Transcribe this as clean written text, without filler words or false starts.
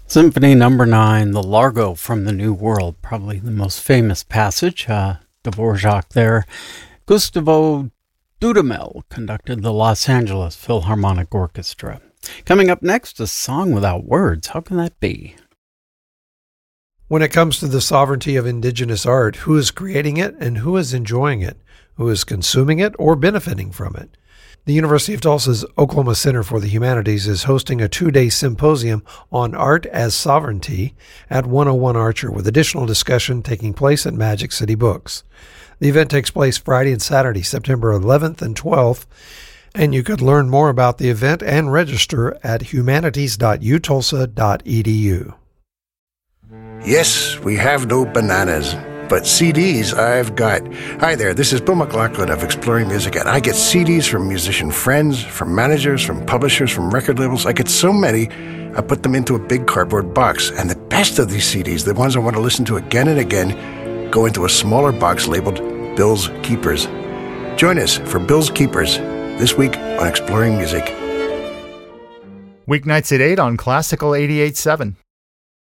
Symphony Number 9, the Largo from the New World, probably the most famous passage. Dvorak there. Gustavo Dudamel conducted the Los Angeles Philharmonic Orchestra. Coming up next, a song without words. How can that be? When it comes to the sovereignty of indigenous art, who is creating it and who is enjoying it? Who is consuming it or benefiting from it? The University of Tulsa's Oklahoma Center for the Humanities is hosting a 2-day symposium on art as sovereignty at 101 Archer, with additional discussion taking place at Magic City Books. The event takes place Friday and Saturday, September 11th and 12th, and you could learn more about the event and register at humanities.utulsa.edu. Yes, we have no bananas, but CDs I've got. Hi there, this is Bill McLaughlin of Exploring Music, and I get CDs from musician friends, from managers, from publishers, from record labels. I get so many, I put them into a big cardboard box. And the best of these CDs, the ones I want to listen to again and again, go into a smaller box labeled Bill's Keepers. Join us for Bill's Keepers this week on Exploring Music. Weeknights at 8 on Classical 88.7.